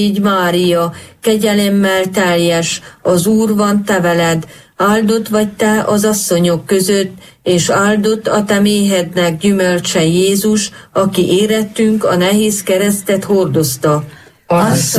Így Mária, kegyelemmel teljes, az Úr van te veled, áldott vagy te az asszonyok között, és áldott a te méhednek gyümölcse Jézus, aki érettünk a nehéz keresztet hordozta. Asszonyom,